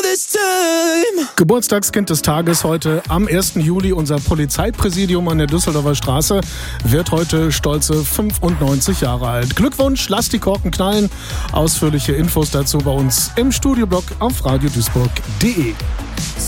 this time. Geburtstagskind des Tages heute am 1. Juli. Unser Polizeipräsidium an der Düsseldorfer Straße wird heute stolze 95 Jahre alt. Glückwunsch, lasst die Korken knallen. Ausführliche Infos dazu bei uns im Studioblog auf radiodüisburg.de.